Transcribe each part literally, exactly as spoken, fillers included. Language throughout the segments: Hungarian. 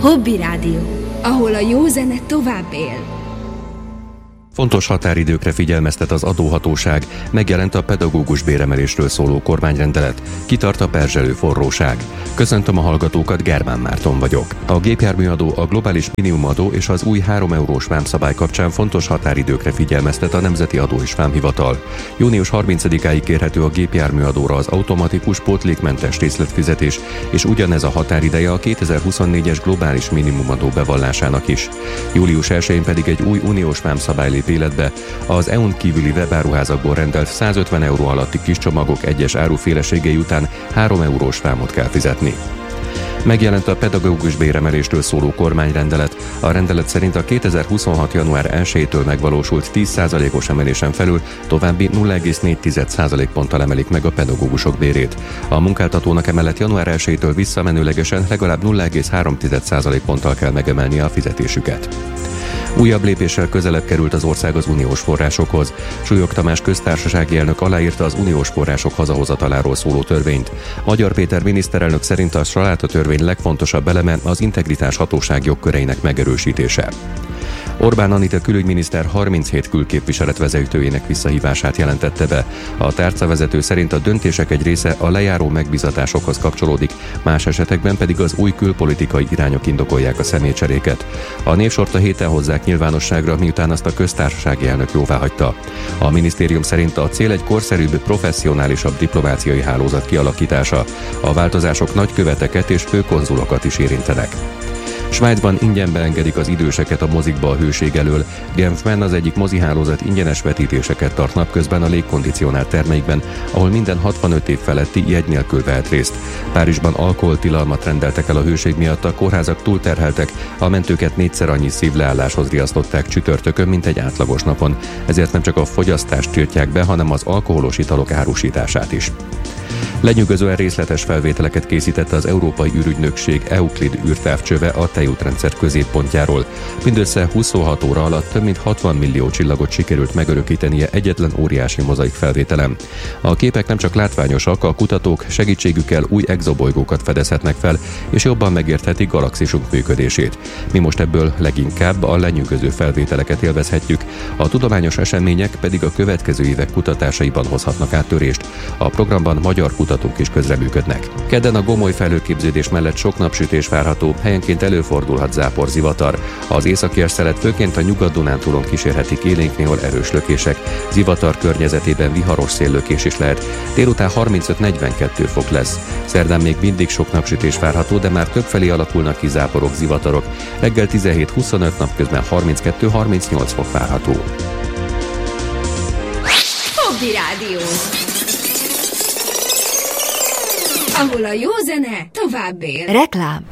Hobby Rádió, ahol a jó zene tovább él. Fontos határidőkre figyelmeztet az adóhatóság, megjelent a pedagógus béremelésről szóló kormányrendelet, kitart a perzselő forróság. Köszöntöm a hallgatókat, Germán Márton vagyok. A gépjárműadó, a globális minimumadó és az új három eurós vámszabály kapcsán fontos határidőkre figyelmeztet a Nemzeti Adó és Vámhivatal. június harmincadikáig kérhető a gépjárműadóra az automatikus pótlékmentes részletfizetés, és ugyanez a határideje a kétezer-huszonnégyes globális minimumadó bevallásának is. július elsején pedig egy új uniós vámszabály lép életbe. Az é u-n kívüli webáruházakból rendelt százötven euró alatti kis csomagok egyes áruféleségei után három eurós vámot kell fizetni. Megjelent a pedagógus béremelésről szóló kormányrendelet. A rendelet szerint a kétezer-huszonhat. január elsejétől megvalósult tíz százalékos emelésen felül további nulla egész négy százalékponttal emelik meg a pedagógusok bérét. A munkáltatónak emellett január elsejétől visszamenőlegesen legalább nulla egész három százalékponttal kell megemelnie a fizetésüket. Újabb lépéssel közelebb került az ország az uniós forrásokhoz. Súlyog Tamás köztársasági elnök aláírta az uniós források hazahozataláról szóló törvényt. Magyar Péter miniszterelnök szerint a saláta törvény legfontosabb eleme az integritás hatóság jogköreinek megerősítése. Orbán Anita külügyminiszter harminchét külképviselet vezetőjének visszahívását jelentette be. A tárcavezető szerint a döntések egy része a lejáró megbízatásokhoz kapcsolódik, más esetekben pedig az új külpolitikai irányok indokolják a személycseréket. A névsort a héten hozzák nyilvánosságra, miután azt a köztársasági elnök jóváhagyta. A minisztérium szerint a cél egy korszerűbb, professzionálisabb diplomáciai hálózat kialakítása. A változások nagyköveteket és főkonzulokat is érintenek. Svájcban ingyen beengedik az időseket a mozikba a hőség elől. Genfben az egyik mozihálózat ingyenes vetítéseket tart napközben a légkondicionált termeikben, ahol minden hatvanöt év feletti jegy nélkül vehet részt. Párizsban alkoholtilalmat rendeltek el a hőség miatt, a kórházak túlterheltek, a mentőket négyszer annyi szívleálláshoz riasztották csütörtökön, mint egy átlagos napon. Ezért nem csak a fogyasztást tiltják be, hanem az alkoholos italok árusítását is. Lenyűgözően részletes felvételeket készítette az Európai űrügynökség Euclid űrtávcsöve a tejútrendszer középpontjáról. Mindössze huszonhat óra alatt több mint hatvan millió csillagot sikerült megörökítenie egyetlen óriási mozaik felvételen. A képek nem csak látványosak, a kutatók segítségükkel új exobolygókat fedezhetnek fel, és jobban megérthetik galaxisunk működését. Mi most ebből leginkább a lenyűgöző felvételeket élvezhetjük, a tudományos események pedig a következő évek kutatásaiban hozhatnak áttörést. A programban magyar kutatók is közreműködnek. Kedden a gomoly felhőképződés mellett sok napsütés várható, helyenként előfordulhat záporzivatar. Az északi szelet főként a Nyugat-Dunántúlon kísérhetik élénk, néhol erős lökések. Zivatar környezetében viharos széllökés is lehet. Délután harmincöt-negyvenkettő fok lesz. Szerdán még mindig sok napsütés várható, de már többfelé alakulnak ki záporok, zivatarok. Reggel tizenhét-huszonöt, napközben harminckettő-harmincnyolc fok várható. Hobby Rádió, ahol a jó zene tovább él. Reklám.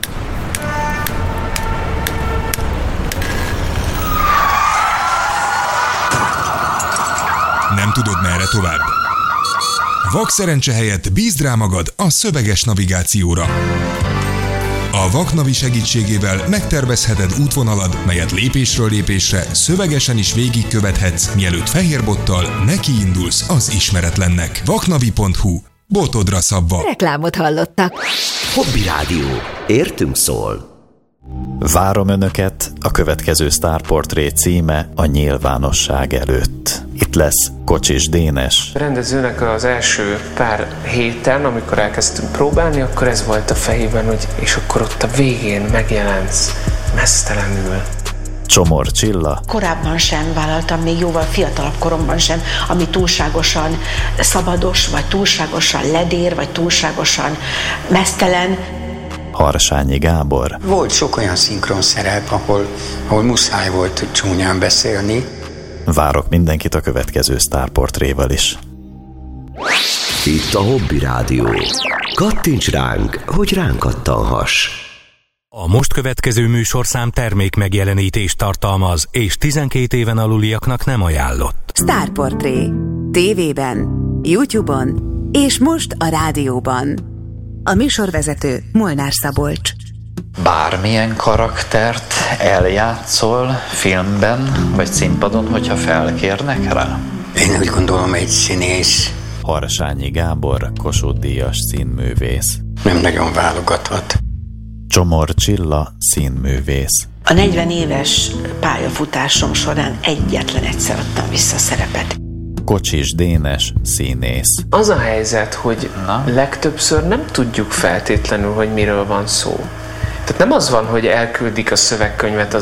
Nem tudod, merre tovább? Vak szerencse helyett bízd rá magad a szöveges navigációra. A Vaknavi segítségével megtervezheted útvonalad, melyet lépésről lépésre szövegesen is végigkövethetsz, mielőtt fehérbottal nekiindulsz az ismeretlennek. vaknavi pont hu. Botodra szabva. Reklámot hallottak. Hobby Rádió. Értünk szól. Várom Önöket, a következő sztárportré címe a nyilvánosság előtt. Itt lesz Kocsis Dénes. A rendezőnek az első pár héten, amikor elkezdtünk próbálni, akkor ez volt a fejében, hogy és akkor ott a végén megjelensz meztelenül. Csomor Csilla. Korábban sem vállaltam, még jóval fiatalabb koromban sem, ami túlságosan szabados, vagy túlságosan ledér, vagy túlságosan meztelen. Harsányi Gábor. Volt sok olyan szinkron szerep, ahol, ahol muszáj volt csúnyán beszélni. Várok mindenkit a következő sztárportréval is. Itt a Hobby Rádió. Kattints ránk, hogy ránk kattanhass. A most következő műsorszám termék megjelenítést tartalmaz, és tizenkét éven aluliaknak nem ajánlott. Sztárportré. tévében, YouTube-on és most a rádióban. A műsorvezető Molnár Szabolcs. Bármilyen karaktert eljátszol filmben vagy színpadon, hogyha felkérnek rá? Én úgy gondolom, egy színész. Harsányi Gábor, Kossuth-díjas színművész. Nem nagyon válogathat. Csomor Csilla színművész. A negyven éves pályafutásom során egyetlen egyszer adtam vissza szerepet. Kocsis Dénes színész. Az a helyzet, hogy Na? legtöbbször nem tudjuk feltétlenül, hogy miről van szó. Tehát nem az van, hogy elküldik a szövegkönyvet az